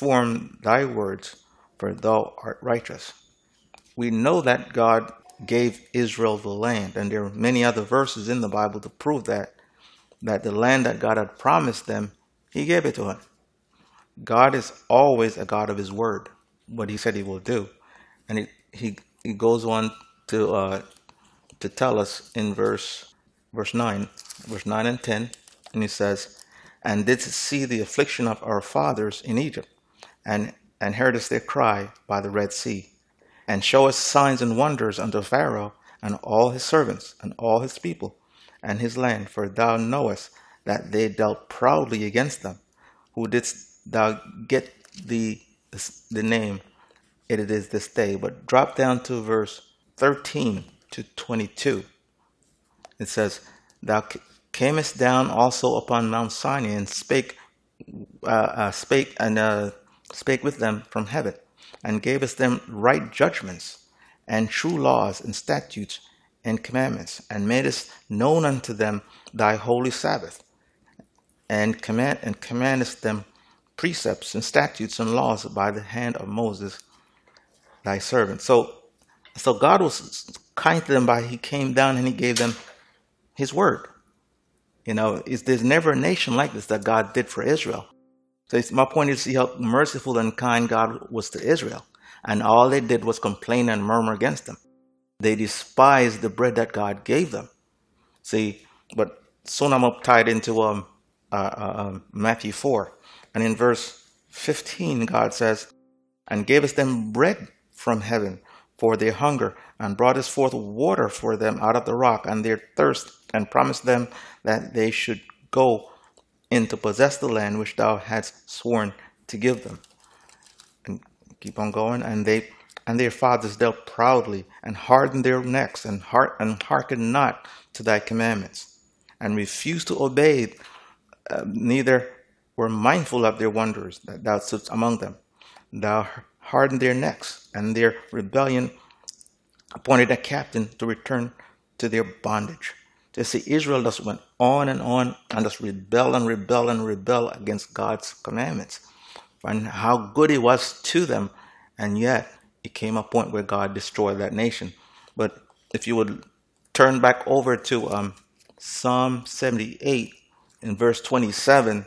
perform thy words, for thou art righteous. We know that God gave Israel the land, and there are many other verses in the Bible to prove that the land that God had promised them, he gave it to them. God is always a God of his word, what he said he will do. And he goes on to tell us in verse 9, verse 9 and 10, and he says, and didst see the affliction of our fathers in Egypt, and heardest their cry by the Red Sea, and showest signs and wonders unto Pharaoh and all his servants and all his people and his land, for thou knowest that they dealt proudly against them. Who didst thou get the name? It is this day. But drop down to verse 13 to 22. It says, thou camest down also upon Mount Sinai and spake with them from heaven, and gavest them right judgments and true laws and statutes and commandments, and madest known unto them thy holy Sabbath, and commandest them precepts and statutes and laws by the hand of Moses thy servant. So God was kind to them by he came down and he gave them his word. There's never a nation like this that God did for Israel. So my point is to see how merciful and kind God was to Israel. And all they did was complain and murmur against him. They despised the bread that God gave them. See, but soon I'm tied into Matthew 4. And in verse 15, God says, and gavest them bread from heaven for their hunger, and broughtest forth water for them out of the rock and their thirst, and promised them that they should go in to possess the land which thou hadst sworn to give them. And keep on going. And their fathers dealt proudly, and hardened their necks, and hearkened not to thy commandments, and refused to obey, neither were mindful of their wonders that thou stoodst among them. Thou hardened their necks, and their rebellion appointed a captain to return to their bondage. You see, Israel just went on, and just rebel and rebel and rebel against God's commandments, and how good he was to them. And yet, it came a point where God destroyed that nation. But if you would turn back over to Psalm 78 in verse 27,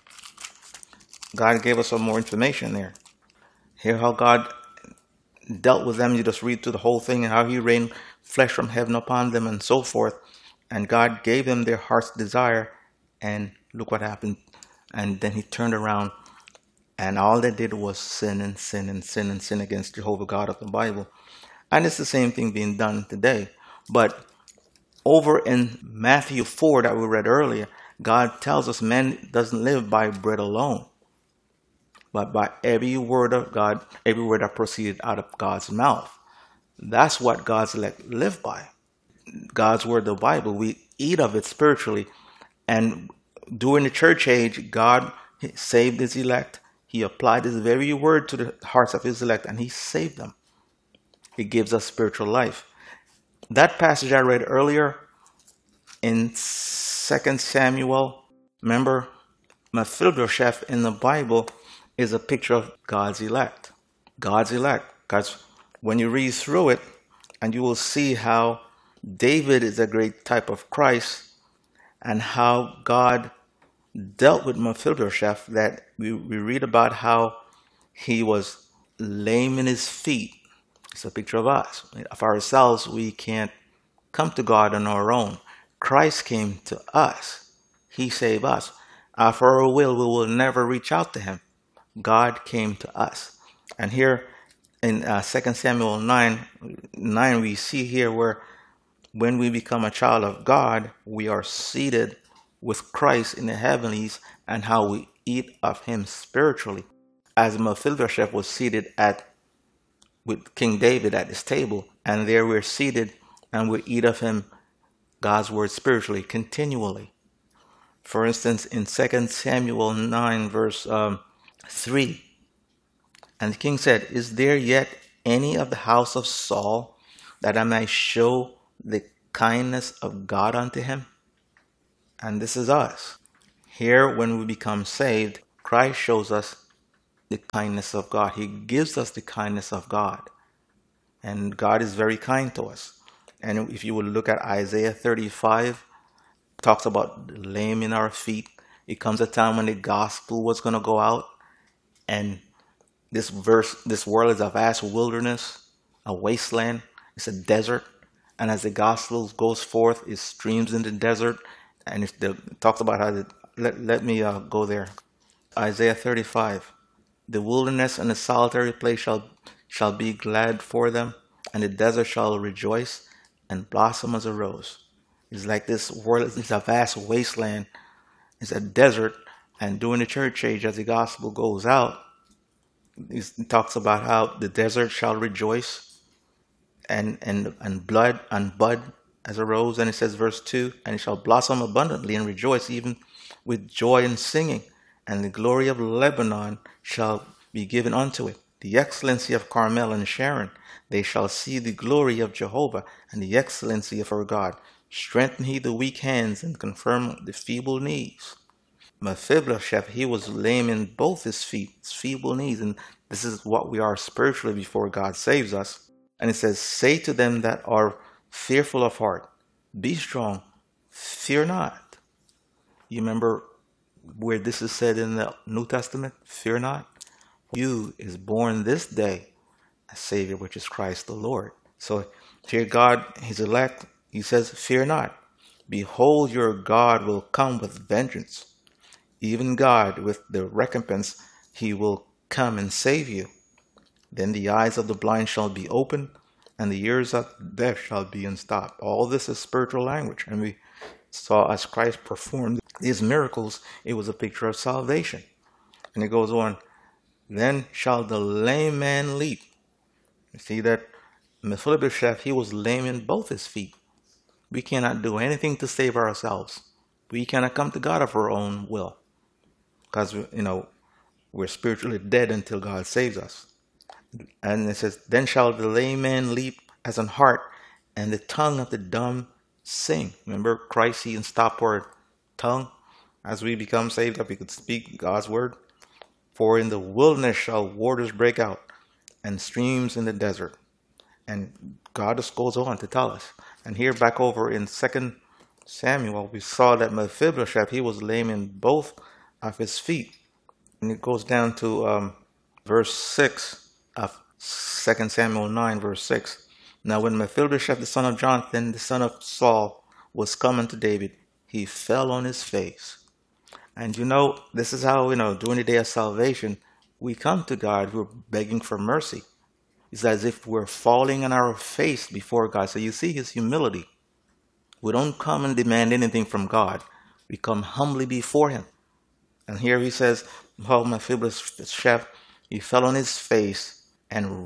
God gave us some more information there. Hear how God dealt with them. You just read through the whole thing, and how he rained flesh from heaven upon them and so forth. And God gave them their heart's desire, and look what happened. And then he turned around, and all they did was sin and sin and sin and sin against Jehovah God of the Bible. And it's the same thing being done today. But over in Matthew 4 that we read earlier, God tells us man doesn't live by bread alone, but by every word of God, every word that proceeded out of God's mouth. That's what God's elect live by. God's word, the Bible, we eat of it spiritually. And during the church age, God saved his elect. He applied his very word to the hearts of his elect, and he saved them. He gives us spiritual life. That passage I read earlier in 2 Samuel, remember, Mephibosheth in the Bible is a picture of God's elect. God's elect. Because when you read through it, and you will see how David is a great type of Christ, and how God dealt with Mephibosheth, that we read about how he was lame in his feet. It's a picture of us. Of ourselves, we can't come to God on our own. Christ came to us. He saved us. Of our will, we will never reach out to him. God came to us. And here in 2 Samuel 9, we see here where when we become a child of God, we are seated with Christ in the heavenlies, and how we eat of him spiritually. As Mephibosheth was seated with King David at his table, and there we're seated and we eat of him, God's word, spiritually, continually. For instance, in 2 Samuel 9, verse 3, and the king said, is there yet any of the house of Saul, that I may show the kindness of God unto him? And this is us. Here, when we become saved, Christ shows us the kindness of God. He gives us the kindness of God. And God is very kind to us. And if you will look at Isaiah 35, talks about the lame in our feet. It comes a time when the gospel was going to go out, and this world is a vast wilderness, a wasteland. It's a desert, and as the gospel goes forth, it streams in the desert, and it talks about how let me go there. Isaiah 35. The wilderness and the solitary place shall be glad for them, and the desert shall rejoice and blossom as a rose. It's like this world is a vast wasteland. It's a desert, and during the church age, as the gospel goes out, it talks about how the desert shall rejoice and blood and bud as a rose. And it says, verse 2, and it shall blossom abundantly and rejoice even with joy and singing. And the glory of Lebanon shall be given unto it, the excellency of Carmel and Sharon. They shall see the glory of Jehovah and the excellency of our God. Strengthen he the weak hands and confirm the feeble knees. Mephibosheth, he was lame in both his feet, his feeble knees, and this is what we are spiritually before God saves us. And it says, say to them that are fearful of heart, be strong, fear not. You remember where this is said in the New Testament? Fear not. You is born this day a Savior, which is Christ the Lord. So here God, his elect, he says, fear not. Behold, your God will come with vengeance. Even God, with the recompense, he will come and save you. Then the eyes of the blind shall be opened, and the ears of the deaf shall be unstopped. All this is spiritual language. And we saw as Christ performed these miracles, it was a picture of salvation. And it goes on, then shall the lame man leap. You see that Mephibosheth, he was lame in both his feet. We cannot do anything to save ourselves. We cannot come to God of our own will. Because, we're spiritually dead until God saves us. And it says, then shall the lame man leap as an hart, and the tongue of the dumb sing. Remember, Christ, he unstopped our tongue as we become saved, that we could speak God's word. For in the wilderness shall waters break out, and streams in the desert. And God just goes on to tell us. And here back over in 2 Samuel, we saw that Mephibosheth, he was lame in both of his feet. And it goes down to verse 6 of 2 Samuel 9, verse 6. Now when Mephibosheth, the son of Jonathan, the son of Saul, was coming to David, he fell on his face. And this is how, during the day of salvation, we come to God, we're begging for mercy. It's as if we're falling on our face before God. So you see his humility. We don't come and demand anything from God. We come humbly before him. And here he says, how Mephibosheth, he fell on his face and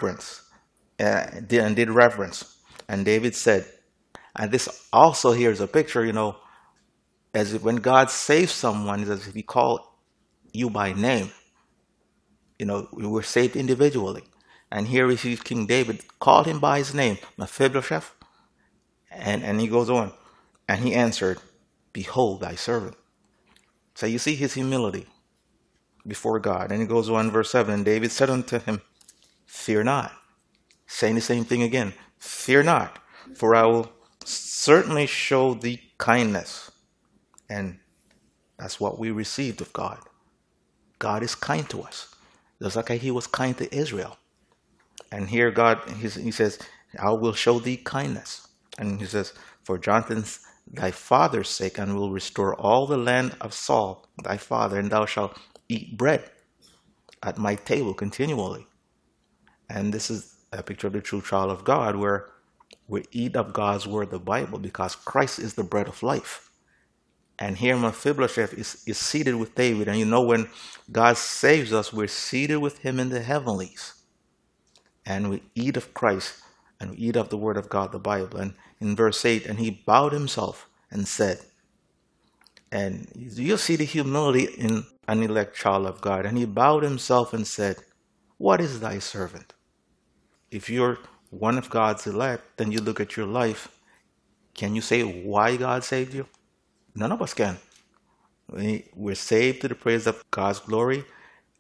did reverence. And David said, and this also here is a picture, as if when God saves someone, it's as if he called you by name. We were saved individually. And here we see King David called him by his name, Mephibosheth. And he goes on, and he answered, behold thy servant. So you see his humility before God. And he goes on, verse 7, and David said unto him, fear not. Saying the same thing again, fear not, for I will certainly show thee kindness. And that's what we received of God. God is kind to us, just like he was kind to Israel. And here God, he says, I will show thee kindness. And he says, for Jonathan's thy father's sake, and will restore all the land of Saul thy father, and thou shalt eat bread at my table continually. And this is a picture of the true child of God, where we eat of God's word, the Bible, because Christ is the bread of life. And here Mephibosheth is seated with David. And when God saves us, we're seated with him in the heavenlies. And we eat of Christ, and we eat of the word of God, the Bible. And in verse 8, and he bowed himself and said, and you'll see the humility in an elect child of God. And he bowed himself and said, what is thy servant? If you're one of God's elect, then you look at your life. Can you say why God saved you? None of us can. We're saved to the praise of God's glory.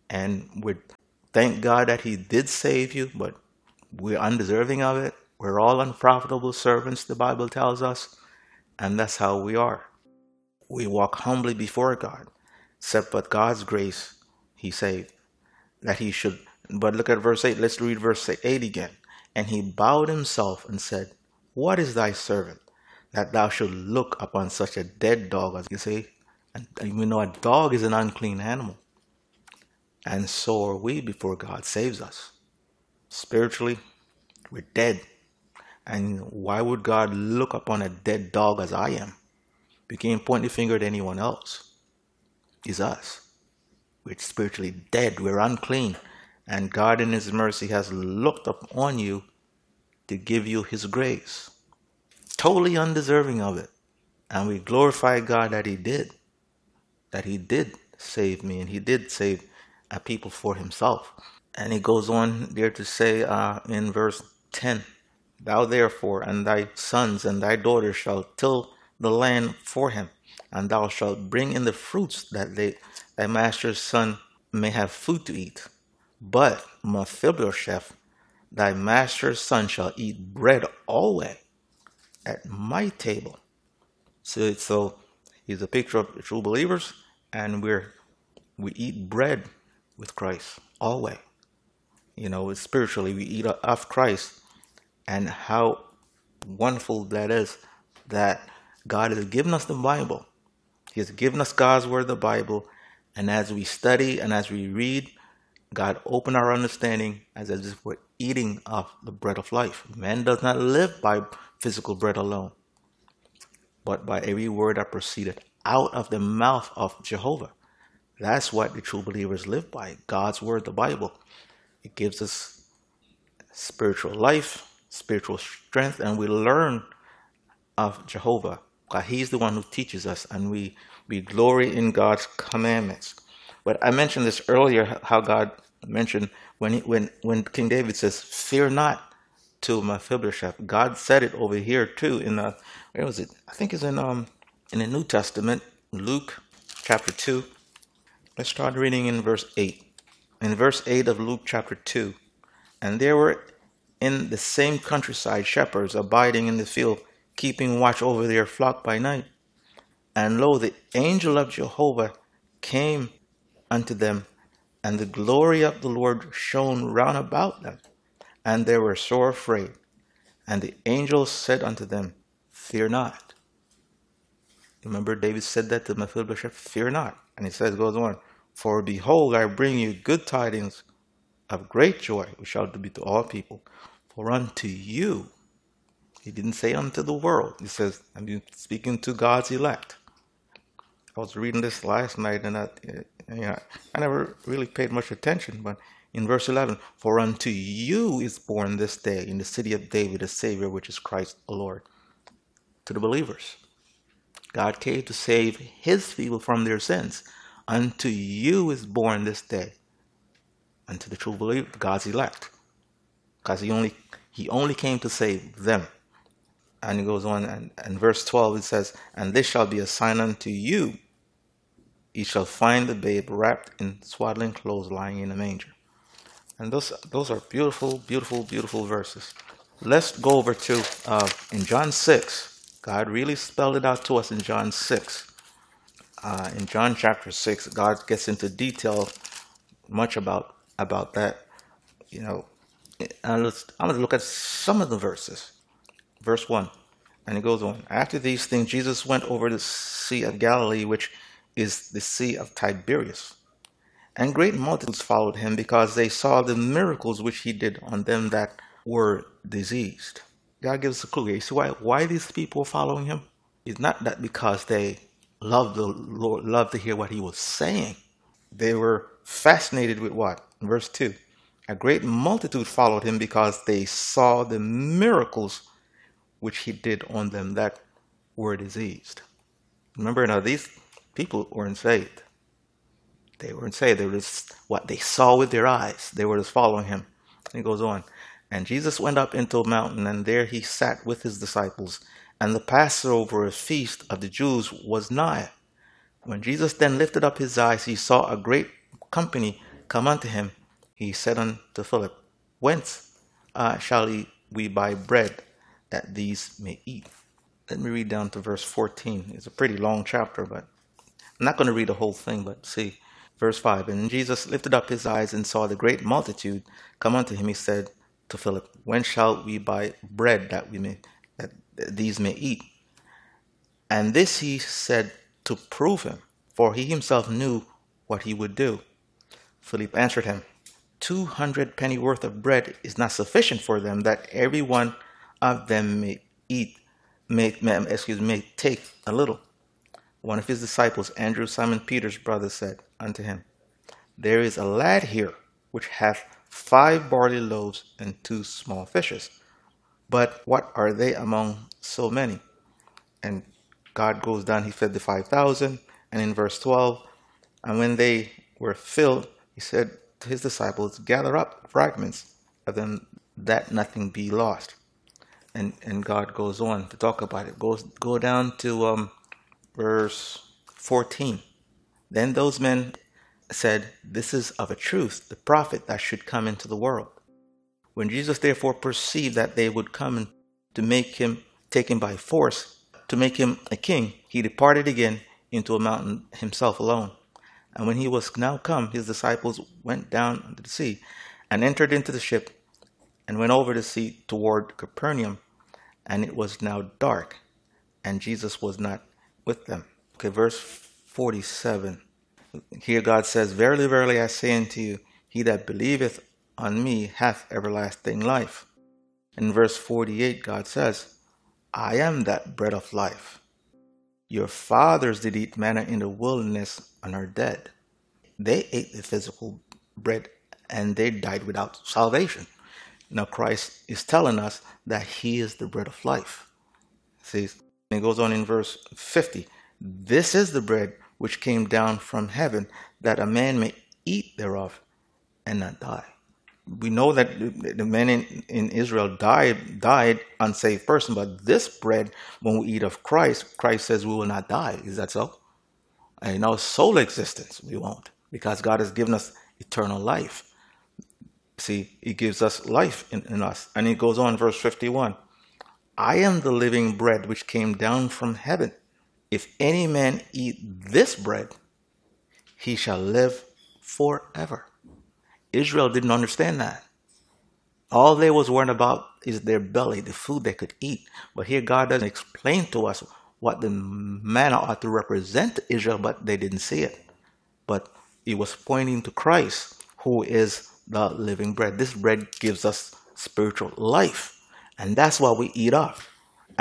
And we thank God that He did save you, but we're undeserving of it. We're all unprofitable servants, the Bible tells us, and that's how we are. We walk humbly before God, except but God's grace He saved. That He should. But look at verse 8. Let's read verse 8 again. And He bowed Himself and said, What is thy servant, that thou should look upon such a dead dog, as you say? And we know a dog is an unclean animal. And so are we before God saves us. Spiritually, we're dead. And why would God look upon a dead dog as I am? We can't point the finger at anyone else. It's us. We're spiritually dead. We're unclean. And God in His mercy has looked upon you to give you His grace. Totally undeserving of it. And we glorify God that He did. That He did save me, and He did save a people for Himself. And He goes on there to say in verse 10, Thou therefore and thy sons and thy daughters shall till the land for him, and thou shalt bring in the fruits that thy master's son may have food to eat. But Mephibosheth, thy master's son, shall eat bread always at my table. So he's a picture of true believers, and we eat bread with Christ always. Spiritually, we eat of Christ, and how wonderful that is that God has given us the Bible. He has given us God's word, the Bible, and as we study and as we read, God open our understanding as if we're eating of the bread of life. Man does not live by physical bread alone, but by every word that proceeded out of the mouth of Jehovah. That's what the true believers live by, God's word, the Bible. It gives us spiritual life, spiritual strength, and we learn of Jehovah. God, He's the one who teaches us, and we glory in God's commandments. But I mentioned this earlier, how God mentioned when King David says, "Fear not," to Mephibosheth. God said it over here too. Where was it? I think it's in the New Testament, Luke chapter 2. Let's start reading in verse 8. In verse 8 of Luke chapter 2, and there were in the same countryside shepherds abiding in the field, keeping watch over their flock by night. And lo, the angel of Jehovah came unto them, and the glory of the Lord shone round about them, and they were sore afraid. And the angel said unto them, Fear not. Remember, David said that to Mephibosheth, Fear not. And he says, goes on, For behold, I bring you good tidings of great joy, which shall be to all people. For unto you, he didn't say unto the world. He says, I'm speaking to God's elect. I was reading this last night, and I never really paid much attention, but in verse 11, For unto you is born this day in the city of David a Savior, which is Christ the Lord. To the believers, God came to save His people from their sins. Unto you is born this day. Unto the true believer, God's elect. Because He only came to save them. And it goes on, and verse 12 it says, And this shall be a sign unto you. Ye shall find the babe wrapped in swaddling clothes, lying in a manger. And those are beautiful, beautiful, beautiful verses. Let's go over to in John 6. God really spelled it out to us in John 6. In John chapter 6, God gets into detail much about that. And I'm going to look at some of the verses. Verse 1. And it goes on. After these things, Jesus went over the Sea of Galilee, which is the Sea of Tiberias. And great multitudes followed him, because they saw the miracles which he did on them that were diseased. God gives us a clue. You see why these people were following him? It's not that because they loved the Lord, loved to hear what he was saying. They were fascinated with what? Verse 2. A great multitude followed him, because they saw the miracles which he did on them that were diseased. Remember, now these people weren't saved. They weren't saved. They were just what they saw with their eyes. They were just following him. And he goes on. And Jesus went up into a mountain, and there he sat with his disciples. And the Passover, a feast of the Jews, was nigh. When Jesus then lifted up his eyes, he saw a great company come unto him, he said unto Philip, Whence shall we buy bread that these may eat? Let me read down to verse 14. It's a pretty long chapter, but I'm not going to read the whole thing, but see. Verse 5, And Jesus lifted up his eyes and saw the great multitude come unto him. He said to Philip, When shall we buy bread that these may eat? And this he said to prove him, for he himself knew what he would do. Philip answered him, 200 penny worth of bread is not sufficient for them, that every one of them may eat, may take a little. One of his disciples, Andrew, Simon Peter's brother, said unto him, There is a lad here which hath 5 barley loaves and 2 small fishes. But what are they among so many? And God goes down, he fed the 5,000. And in verse 12, and when they were filled, he said to his disciples, Gather up fragments of them that nothing be lost. And God goes on to talk about it. Go down to verse 14. Then those men said, This is of a truth the prophet that should come into the world. When Jesus therefore perceived that they would come to make him, take him by force, to make him a king, he departed again into a mountain himself alone. And when he was now come, his disciples went down into the sea, and entered into the ship, and went over the sea toward Capernaum. And it was now dark, and Jesus was not with them. Okay, verse 47. Here God says, Verily, verily, I say unto you, he that believeth on me hath everlasting life. In verse 48, God says, I am that bread of life. Your fathers did eat manna in the wilderness and are dead. They ate the physical bread and they died without salvation. Now Christ is telling us that he is the bread of life. See, it goes on in verse 50. This is the bread which came down from heaven, that a man may eat thereof and not die. We know that the men in Israel died unsaved person, but this bread, when we eat of Christ, Christ says we will not die. Is that so? And in our soul existence, we won't, because God has given us eternal life. See, he gives us life in us. And he goes on, verse 51. I am the living bread which came down from heaven. If any man eat this bread, he shall live forever. Israel didn't understand that. All they was worried about is their belly, the food they could eat. But here God doesn't explain to us what the manna ought to represent to Israel, but they didn't see it. But he was pointing to Christ, who is the living bread. This bread gives us spiritual life. And that's what we eat of.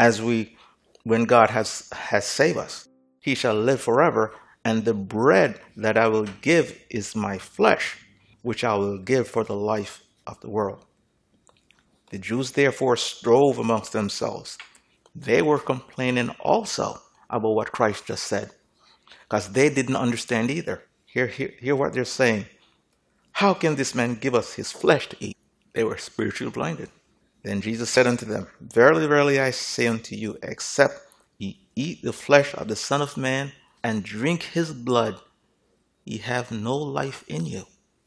When God has saved us, he shall live forever. And the bread that I will give is my flesh, which I will give for the life of the world. The Jews therefore strove amongst themselves. They were complaining also about what Christ just said, because they didn't understand either. Hear what they're saying. How can this man give us his flesh to eat? They were spiritually blinded. Then Jesus said unto them, Verily, verily, I say unto you, except ye eat the flesh of the Son of Man and drink his blood, ye have no life in you.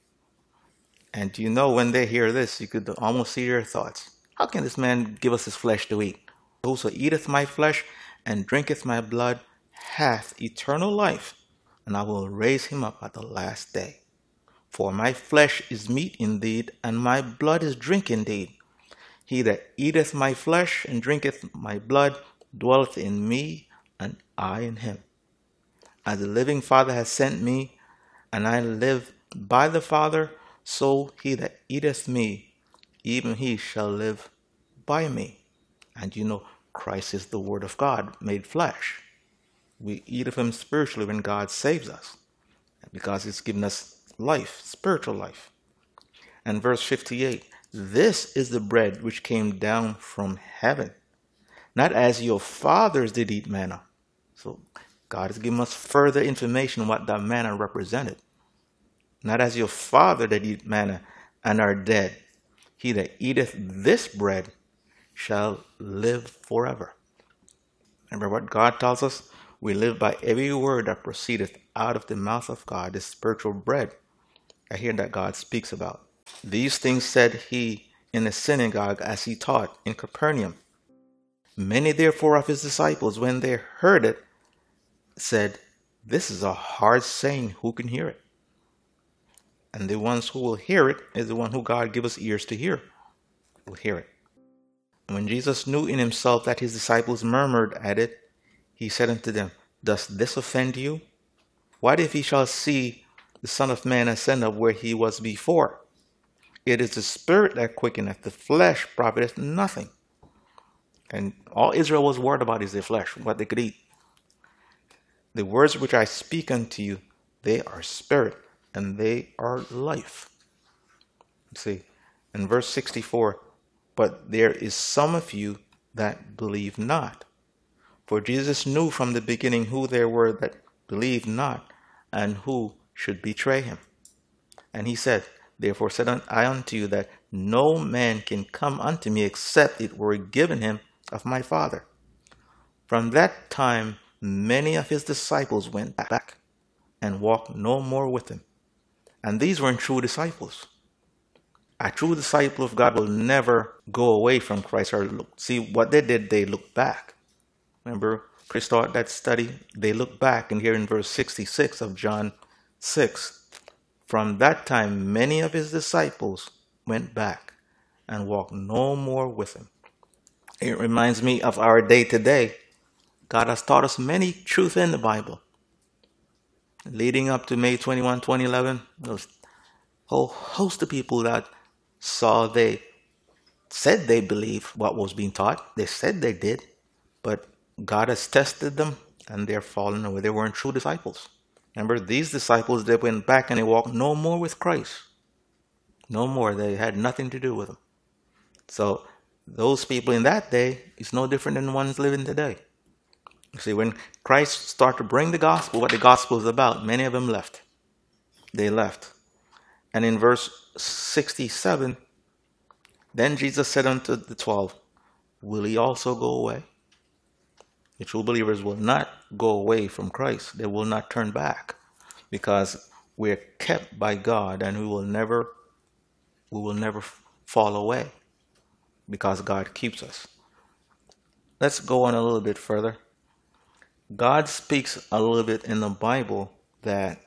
And you know, when they hear this, you could almost see their thoughts. How can this man give us his flesh to eat? Whoso eateth my flesh and drinketh my blood hath eternal life, and I will raise him up at the last day. For my flesh is meat indeed, and my blood is drink indeed. He that eateth my flesh and drinketh my blood dwelleth in me, and I in him. As the living Father has sent me, and I live by the Father, so he that eateth me, even he shall live by me. And you know, Christ is the Word of God made flesh. We eat of him spiritually when God saves us, because he's given us life, spiritual life. And verse 58, this is the bread which came down from heaven, not as your fathers did eat manna. So God has given us further information what that manna represented. Not as your father that eat manna and are dead. He that eateth this bread shall live forever. Remember what God tells us? We live by every word that proceedeth out of the mouth of God, this spiritual bread. here that God speaks about. These things said he in the synagogue as he taught in Capernaum. Many therefore of his disciples, when they heard it, said, "This is a hard saying, who can hear it?" And the ones who will hear it is the one who God give us ears to hear, will hear it. And when Jesus knew in himself that his disciples murmured at it, he said unto them, "Does this offend you? What if ye shall see the Son of Man ascend up where he was before? It is the Spirit that quickeneth, the flesh profiteth nothing." And all Israel was worried about is their flesh, what they could eat. "The words which I speak unto you, they are spirit, and they are life." See, in verse 64, "But there is some of you that believe not." For Jesus knew from the beginning who there were that believed not, and who should betray him. And he said, "Therefore said I unto you, that no man can come unto me except it were given him of my Father." From that time many of his disciples went back and walked no more with him. And these weren't true disciples. A true disciple of God will never go away from Christ or look. See what they did, they looked back. Remember, Chris taught that study. They looked back, and here in verse 66 of John 6, from that time many of his disciples went back and walked no more with him. It reminds me of our day today. God has taught us many truths in the Bible. Leading up to May 21, 2011, there was a whole host of people that they said they believed what was being taught. They said they did, but God has tested them and they're falling away. They weren't true disciples. Remember, these disciples, they went back and they walked no more with Christ. No more. They had nothing to do with him. So those people in that day is no different than the ones living today. You see, when Christ started to bring the gospel, what the gospel is about, many of them left. They left. And in verse 67, then Jesus said unto the 12, "Will ye also go away?" The true believers will not go away from Christ. They will not turn back, because we're kept by God, and we will never fall away because God keeps us. Let's go on a little bit further. God speaks a little bit in the Bible that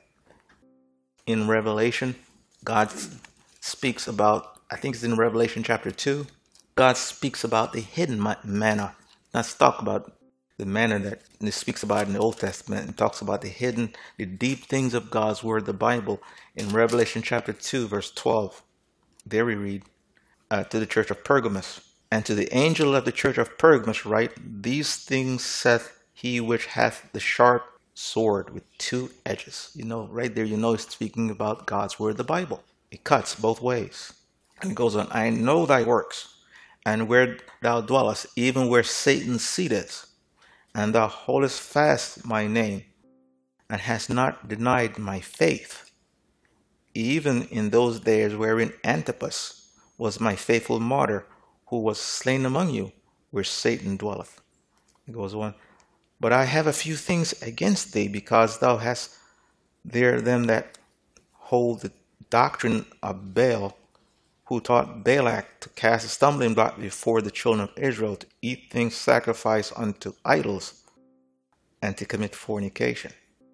in Revelation, God speaks about, I think it's in Revelation chapter 2, God speaks about the hidden manna. Let's talk about the manna that it speaks about in the Old Testament, and talks about the hidden, the deep things of God's word, the Bible. In Revelation chapter 2, verse 12, there we read, to the church of Pergamos, "And to the angel of the church of Pergamos write, These things saith he which hath the sharp sword with two edges." Right there, it's speaking about God's word, the Bible. It cuts both ways. And it goes on, "I know thy works, and where thou dwellest, even where Satan seateth, and thou holdest fast my name, and hast not denied my faith, even in those days wherein Antipas was my faithful martyr, who was slain among you, where Satan dwelleth." It goes on, "But I have a few things against thee, because thou hast there them that hold the doctrine of Baal, who taught Balak to cast a stumbling block before the children of Israel, to eat things sacrificed unto idols, and to commit fornication.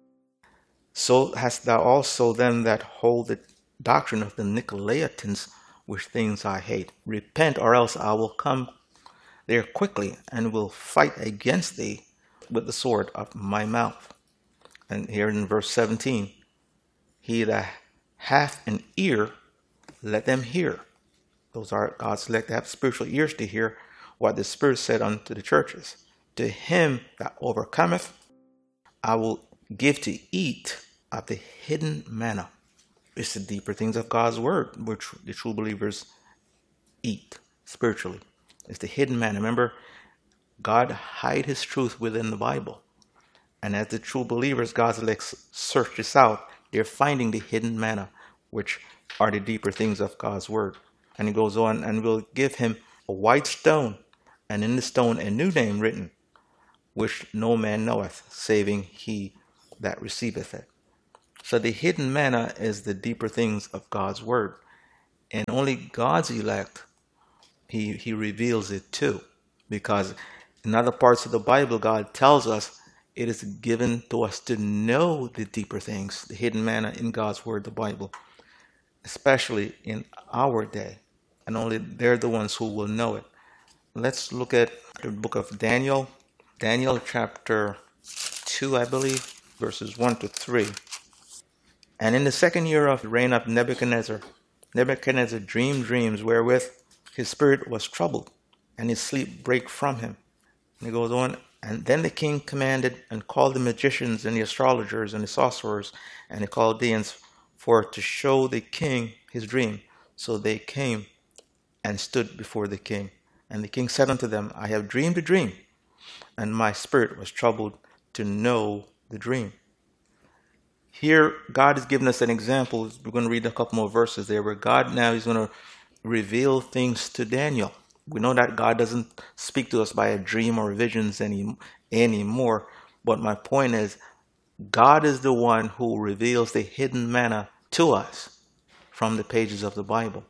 So hast thou also them that hold the doctrine of the Nicolaitans, which things I hate. Repent, or else I will come there quickly, and will fight against thee with the sword of my mouth." And here in verse 17, "He that hath an ear, let them hear." Those are God's elect to have spiritual ears to hear what the Spirit said unto the churches. "To him that overcometh, I will give to eat of the hidden manna." It's the deeper things of God's word which the true believers eat spiritually. It's the hidden manna. Remember, God hide his truth within the Bible. And as the true believers, God's elect, search this out, they're finding the hidden manna, which are the deeper things of God's word. And he goes on, "And will give him a white stone, and in the stone a new name written, which no man knoweth, saving he that receiveth it." So the hidden manna is the deeper things of God's word. And only God's elect, he reveals it to. Because in other parts of the Bible, God tells us it is given to us to know the deeper things, the hidden manna in God's word, the Bible, especially in our day. And only they're the ones who will know it. Let's look at the book of Daniel. Daniel chapter 2, I believe, verses 1 to 3. And in the second year of the reign of Nebuchadnezzar, Nebuchadnezzar dreamed dreams wherewith his spirit was troubled, and his sleep brake from him. And he goes on, and then the king commanded and called the magicians and the astrologers and the sorcerers and the Chaldeans for to show the king his dream. So they came and stood before the king. And the king said unto them, I have dreamed a dream, and my spirit was troubled to know the dream. Here, God is giving us an example. We're going to read a couple more verses there where God now is going to reveal things to Daniel. We know that God doesn't speak to us by a dream or visions anymore. But my point is, God is the one who reveals the hidden manna to us from the pages of the Bible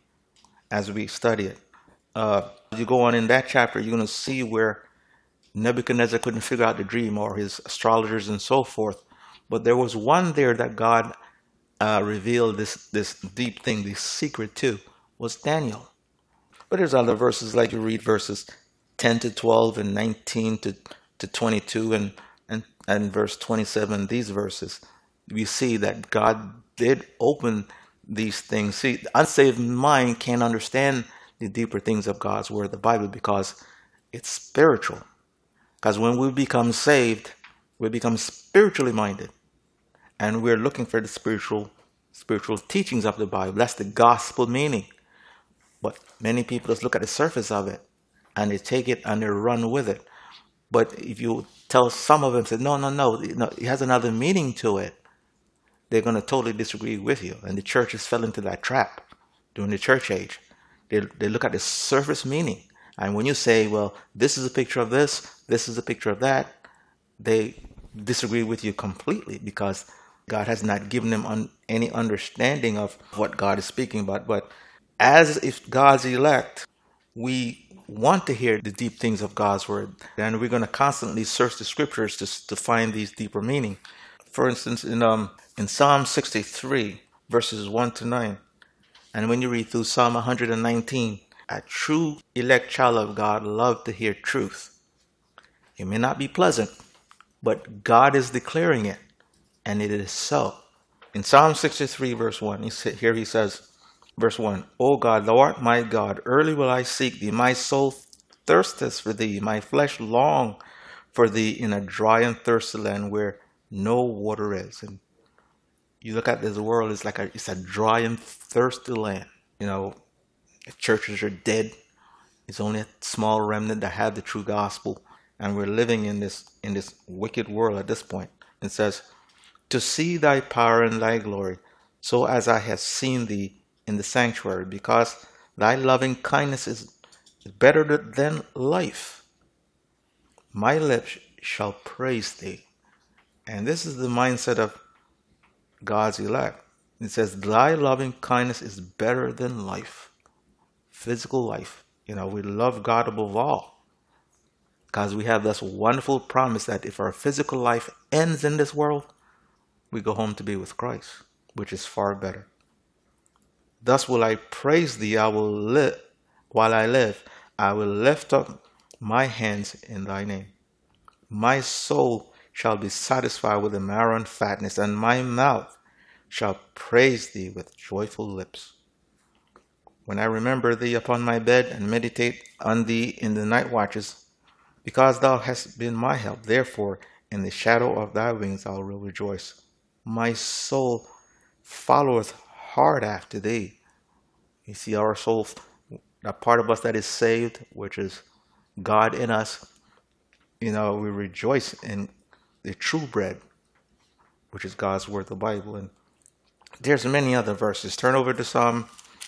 as we study it. As you go on in that chapter, you're going to see where Nebuchadnezzar couldn't figure out the dream, or his astrologers and so forth. But there was one there that God revealed this deep thing, this secret to, was Daniel. But there's other verses, like you read verses 10 to 12 and 19 to 22 and verse 27, these verses. We see that God did open these things. See, the unsaved mind can't understand the deeper things of God's word, the Bible, because it's spiritual. Because when we become saved, we become spiritually minded. And we're looking for the spiritual teachings of the Bible. That's the gospel meaning. But many people just look at the surface of it and they take it and they run with it. But if you tell some of them, say, no, it has another meaning to it, they're going to totally disagree with you. And the churches fell into that trap during the church age. They look at the surface meaning. And when you say, well, this is a picture of this is a picture of that, they disagree with you completely because God has not given them any understanding of what God is speaking about. But as if God's elect, we want to hear the deep things of God's word, and we're going to constantly search the scriptures to find these deeper meaning. For instance, in Psalm 63, verses 1 to 9, and when you read through Psalm 119, a true elect child of God love to hear truth. It may not be pleasant, but God is declaring it, and it is so. In Psalm 63, verse 1, here he says, verse 1, O God, thou art my God, early will I seek thee. My soul thirsteth for thee, my flesh long for thee in a dry and thirsty land where no water is. And you look at this world, it's a dry and thirsty land. You know, churches are dead. It's only a small remnant that have the true gospel, and we're living in this wicked world at this point. It says, to see thy power and thy glory, so as I have seen thee in the sanctuary, because thy loving kindness is better than life. My lips shall praise thee. And this is the mindset of God's elect. It says, thy loving kindness is better than life, physical life. You know, we love God above all because we have this wonderful promise that if our physical life ends in this world, we go home to be with Christ, which is far better. Thus will I praise thee, I will live while I live. I will lift up my hands in thy name. My soul shall be satisfied with the marrow and fatness, and my mouth shall praise thee with joyful lips. When I remember thee upon my bed and meditate on thee in the night watches, because thou hast been my help, therefore in the shadow of thy wings I will rejoice. My soul followeth hard after thee. You see, our soul, that part of us that is saved, which is God in us, you know, we rejoice in the true bread, which is God's word, the Bible. And there's many other verses. Turn over to Psalm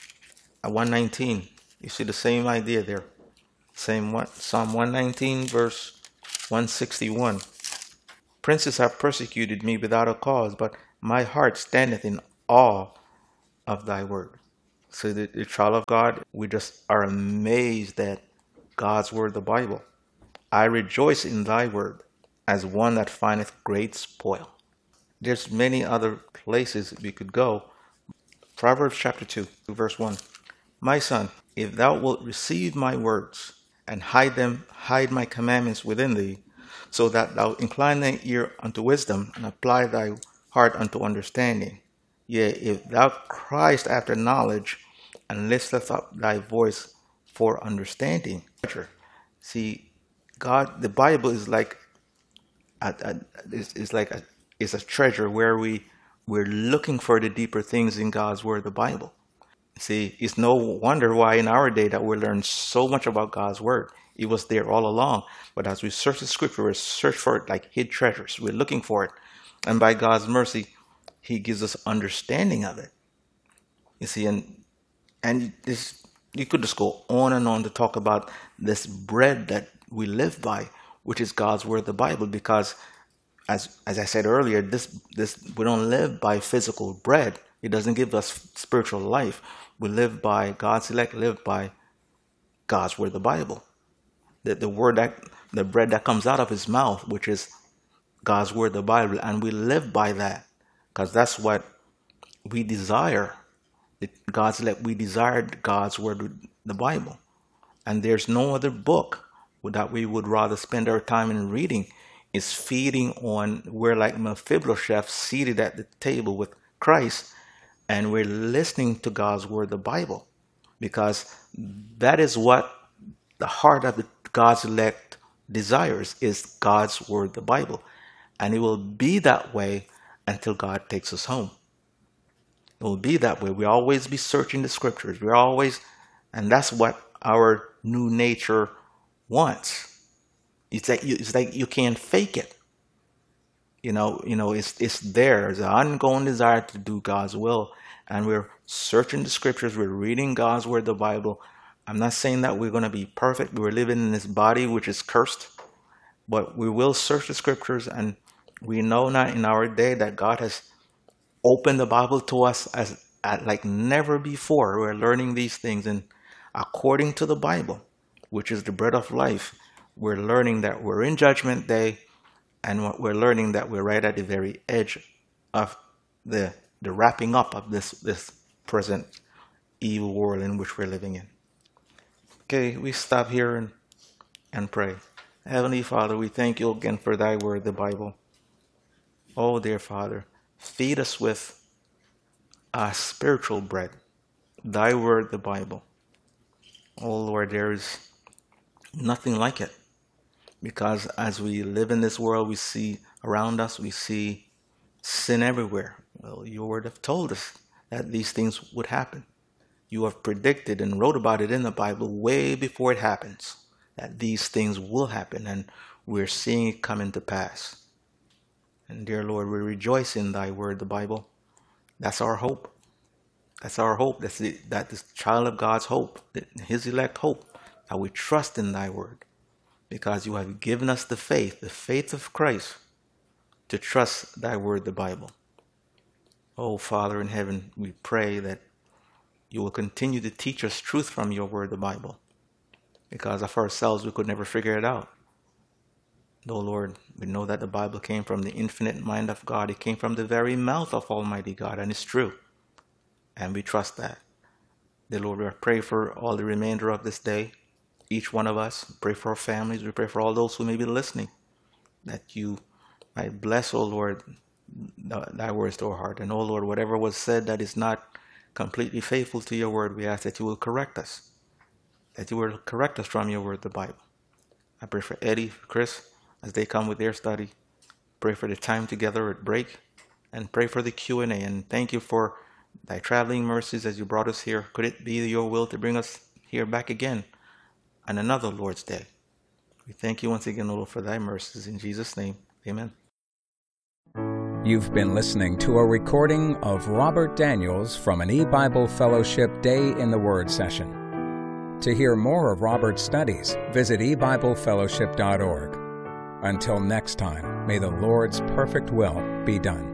119. You see the same idea there. Psalm 119, verse 161. Princes have persecuted me without a cause, but My heart standeth in awe of thy word. So the child of God, we just are amazed at God's word, the Bible. I rejoice in thy word as one that findeth great spoil. There's many other places we could go. Proverbs chapter 2, verse 1. My son, if thou wilt receive my words and hide my commandments within thee, so that thou incline thine ear unto wisdom and apply thy heart unto understanding. Yea, if thou criest after knowledge and liftest up thy voice for understanding. See, God, the Bible is like it's a treasure where we're looking for the deeper things in God's word, the Bible. See, it's no wonder why in our day that we learn so much about God's word. It was there all along, but as we search the scripture, we search for it like hid treasures. We're looking for it, and by God's mercy, He gives us understanding of it. You see, and this, you could just go on and on to talk about this bread that we live by, which is God's word, the Bible, because as I said earlier, this we don't live by physical bread. It doesn't give us spiritual life. We live by God's elect, live by God's word, the Bible. The bread that comes out of His mouth, which is God's word, the Bible, and we live by that because that's what we desire. God's elect, we desired God's word, the Bible, and there's no other book that we would rather spend our time in reading. Is feeding on, we're like Mephibosheth seated at the table with Christ, and we're listening to God's word, the Bible, because that is what the heart of God's elect desires, is God's word, the Bible. And it will be that way until God takes us home. It will be that way. We'll always be searching the scriptures. And that's what our new nature wants. It's like you can't fake it. It's there. There's an ongoing desire to do God's will, and we're searching the scriptures. We're reading God's word, the Bible. I'm not saying that we're going to be perfect. We're living in this body which is cursed, but we will search the scriptures, and we know now in our day that God has opened the Bible to us like never before. We're learning these things, and according to the Bible, which is the bread of life, we're learning that we're in Judgment Day, and we're learning that we're right at the very edge of the wrapping up of this present evil world in which we're living in. Okay, we stop here and pray. Heavenly Father, we thank you again for thy word, the Bible. Oh, dear Father, feed us with our spiritual bread, thy word, the Bible. Oh, Lord, there is nothing like it. Because as we live in this world, we see around us, we see sin everywhere. Well, your word have told us that these things would happen. You have predicted and wrote about it in the Bible way before it happens, that these things will happen, and we're seeing it come into pass. And dear Lord, we rejoice in thy word, the Bible. That's our hope. That's our hope. That is child of God's hope, his elect hope, that we trust in thy word. Because you have given us the faith of Christ, to trust thy word, the Bible. Oh, Father in heaven, we pray that you will continue to teach us truth from your word, the Bible. Because of ourselves, we could never figure it out. Though, Lord, we know that the Bible came from the infinite mind of God. It came from the very mouth of Almighty God, and it's true. And we trust that. Dear Lord, we pray for all the remainder of this day. Each one of us, pray for our families. We pray for all those who may be listening, that you might bless, O Lord, thy words to our heart. And, O Lord, whatever was said that is not completely faithful to your word, we ask that you will correct us, that you will correct us from your word, the Bible. I pray for Eddie, for Chris, as they come with their study. Pray for the time together at break, and pray for the Q&A. And thank you for thy traveling mercies as you brought us here. Could it be your will to bring us here back again on another Lord's Day? We thank you once again, Lord, for thy mercies. In Jesus' name, amen. You've been listening to a recording of Robert Daniels from an E-Bible Fellowship Day in the Word session. To hear more of Robert's studies, visit ebiblefellowship.org. Until next time, may the Lord's perfect will be done.